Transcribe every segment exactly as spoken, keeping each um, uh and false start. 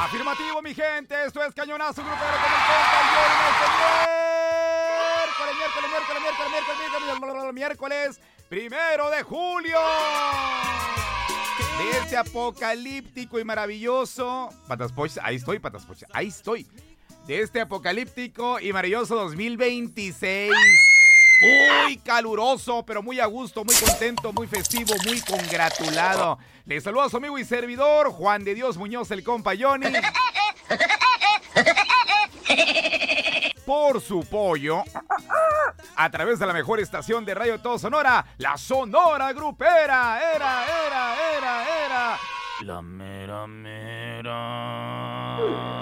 Afirmativo, mi gente. Esto es Cañonazo Grupero con el compa Johnny. Miércoles, miércoles, miércoles, miércoles, miércoles, miércoles, miércoles, primero de julio. De este apocalíptico y maravilloso. Patas Pochis, ahí estoy, Patas Pochis, ahí estoy. De este apocalíptico y maravilloso dos mil veintiséis. Muy caluroso, pero muy a gusto, muy contento, muy festivo, muy congratulado. Les saluda a su amigo y servidor, Juan de Dios Muñoz, el compa Johnny. Por su pollo, a través de la mejor estación de radio de todo Sonora, la Sonora Grupera. Era, era, era, era la mera, mera.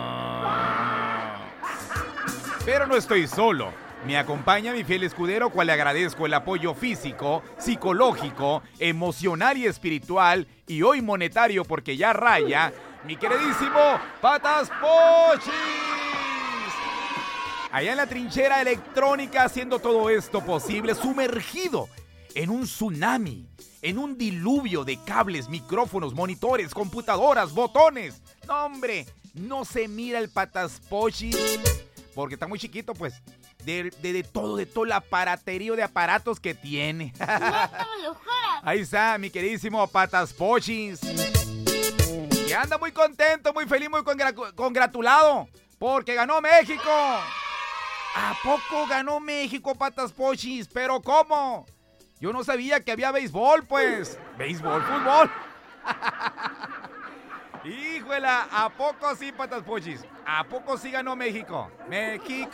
Pero no estoy solo. Me acompaña mi fiel escudero, cual le agradezco el apoyo físico, psicológico, emocional y espiritual, y hoy monetario porque ya raya, mi queridísimo Patas Pochis. Allá en la trinchera electrónica haciendo todo esto posible, sumergido en un tsunami, en un diluvio de cables, micrófonos, monitores, computadoras, botones. No, hombre, no se mira el Patas Pochis porque está muy chiquito, pues. De, de, de todo, de todo el aparaterío de aparatos que tiene. Ahí está, mi queridísimo Patas Pochis. Que anda muy contento, muy feliz, muy congra- congratulado. Porque ganó México. ¿A poco ganó México, Patas Pochis? ¿Pero cómo? Yo no sabía que había béisbol, pues. Béisbol, fútbol. Híjole, ¿a poco sí, Patas Pochis? ¿A poco sí ganó México? México.